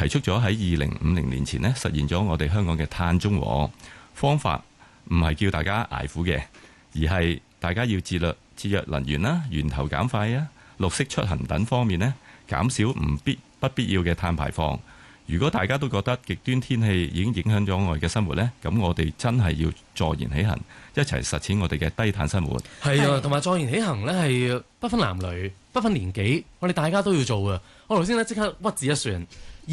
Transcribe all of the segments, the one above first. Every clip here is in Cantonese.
提出咗喺2050年前呢實現咗我哋香港嘅碳中和。方法唔係叫大家捱苦嘅，而係大家要節約能源啦、源頭減廢啊、綠色出行等方面呢，減少不必要嘅碳排放。如果大家都覺得極端天氣已經影響咗我哋嘅生活呢，咁我哋真係要坐言起行，一齊實踐我哋嘅低碳生活。 係啊，同埋坐言起行呢係不分男女、不分年紀，我哋大家都要做嘅。我頭先呢即刻屈指一算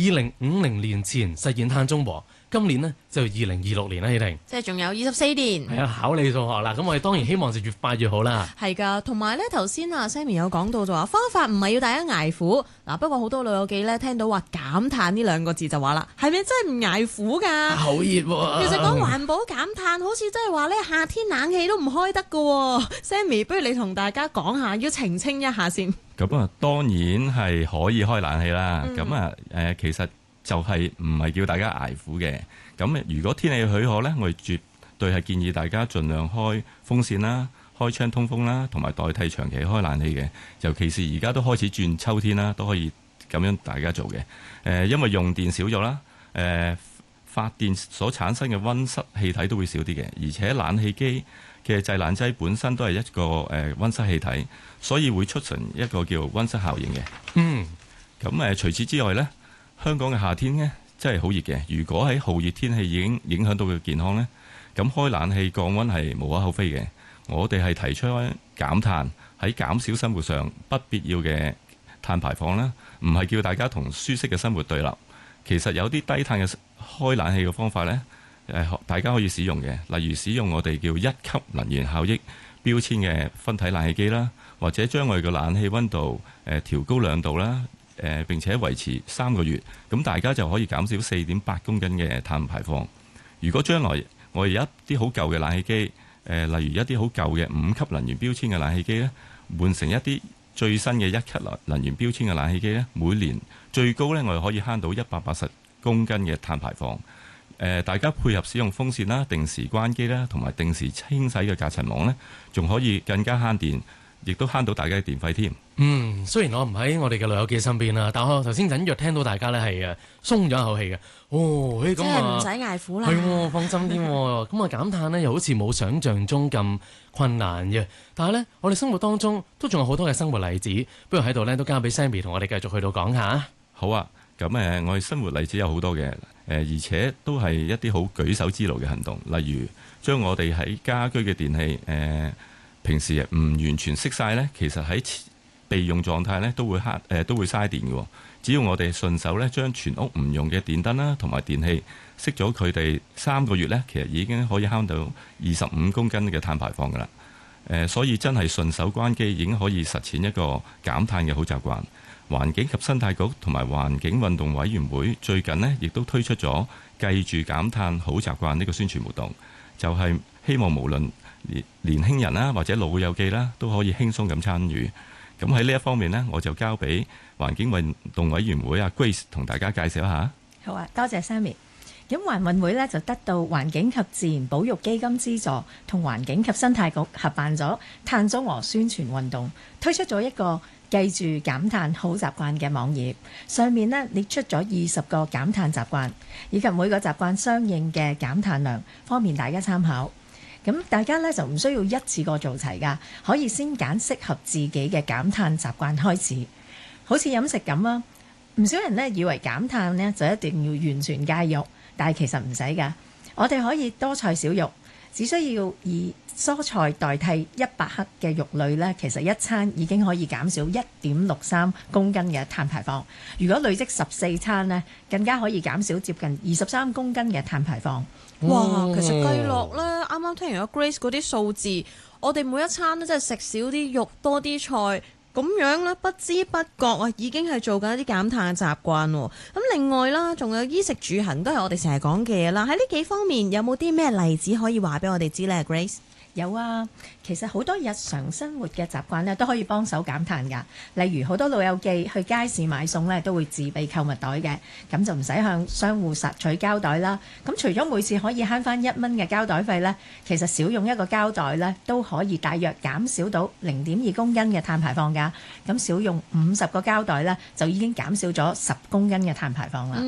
，2050年前實現碳中和。今年呢就2026年啦，希婷， 即係仲有24年。 係啊，考你數學啦，咁我哋當然希望就越快越好啦。 係㗎，同埋咧頭先啊 Sammy 有講到就話方法唔係要大家捱苦嗱，不過好多老友記咧聽到話減碳呢兩個字就話啦，係咪真係唔捱苦㗎？ 好熱喎！ 其實講環保減碳，好似真係話咧夏天冷氣都唔開得㗎喎。Sammy，不如你同大家講下，要澄清一下先。 咁啊，當然係可以開冷氣啦。咁啊，其實就係唔係叫大家捱苦嘅。咁如果天氣許可呢，我哋絕對係建議大家盡量開風扇啦、開窗通風啦，同埋代替長期開冷氣嘅。尤其是而家都開始轉秋天啦，都可以咁樣大家做嘅。因為用電少咗啦，發電所產生嘅溫室氣體都會少啲嘅，而且冷氣機嘅製冷劑本身都係一個溫室氣體，所以會促成一個叫溫室效應嘅。咁除此之外呢，香港嘅夏天呢真係好熱嘅。如果喺酷熱天氣已經影響到佢健康呢，咁開冷氣降溫係無可厚非嘅。我哋係提出減碳，喺減少生活上不必要嘅碳排放啦，唔係叫大家同舒適嘅生活對立。其實有啲低碳嘅開冷氣嘅方法呢，大家可以使用嘅，例如使用我哋叫1級能源效益標籤嘅分體冷氣機啦，或者將我哋嘅冷氣溫度調高2度啦，並且維持3個月，咁大家就可以減少4.8公斤嘅碳排放。如果將來我哋有一啲好舊嘅冷氣機，例如一啲好舊嘅5級能源標籤嘅冷氣機呢，換成一啲最新嘅1級能源標籤嘅冷氣機呢，每年最高呢，我哋可以慳到180公斤嘅碳排放。大家配合使用風扇啦、定時關機啦，同埋定時清洗嘅隔塵網呢，仲可以更加慳電，亦都慳到大家嘅電費添。 雖然我唔喺我哋嘅老友記身邊啦，但我頭先隱約聽到大家咧係鬆咗一口氣嘅。咁即係唔使捱苦啦。 係放心啲。咁減碳呢又好似冇想像中咁困難嘅。但係呢，我哋生活當中都仲有好多嘅生活例子，不如喺度呢都交俾 Sammy 同我哋繼續去到講下。 好啊，咁我哋生活例子有好多嘅，而且都係一啲好舉手之勞嘅行動，例如將我哋喺家居嘅電器平時唔完全熄晒呢，其實喺備用狀態呢都會嘥電嘅。只要我哋順手呢將全屋唔用嘅電燈啦同埋電器熄咗佢哋3個月呢，其實已經可以慳到25公斤嘅碳排放㗎啦。所以真係順手關機已經可以實踐一個減碳嘅好習慣。環境及生態局同埋環境運動委員會最近呢亦都推出咗記住減碳好習慣呢個宣傳活動，就係希望無論年輕人啦或者老友記啦都可以輕鬆咁參與。咁喺呢一方面呢，我就交俾環境運動委員會阿 Grace 同大家介紹一下。 好啊，多謝 Sammy。咁環運會呢就得到環境及自然保育基金資助，同環境及生態局合辦咗碳中和宣傳運動，推出咗一個記住減碳好習慣嘅網頁，上面呢列出咗20個減碳習慣，以及每個習慣相應嘅減碳量，方便大家參考。咁大家呢就唔需要一次過做齊㗎，可以先揀適合自己嘅減碳習慣開始。好似飲食咁啊，唔少人呢以為減碳呢就一定要完全戒肉，但係其實唔使㗎。我哋可以多菜少肉，只需要以蔬菜代替100克嘅肉類呢，其實一餐已經可以減少1.63公斤嘅碳排放。如果累積14餐呢，更加可以減少接近23公斤嘅碳排放。 哇！其實計落咧，啱啱聽完阿 Grace 嗰啲數字，我哋每一餐咧真係食少啲肉，多啲菜，咁樣咧不知不覺啊，已經係做緊一啲減碳嘅習慣喎。咁另外啦，仲有衣食住行都係我哋成日講嘅嘢啦。喺呢幾方面有冇啲咩例子可以話俾我哋知呢？ Grace？ 有啊，其實好多日常生活嘅習慣咧都可以幫手減碳㗎。例如好多老友記去街市買餸咧都會自備購物袋嘅，咁就唔使向商戶索取膠袋啦。咁除咗每次可以慳翻1蚊嘅膠袋費呢，其實少用一個膠袋呢都可以大約減少到0.2公斤嘅碳排放㗎。咁少用50個膠袋呢，就已經減少咗10公斤嘅碳排放啦。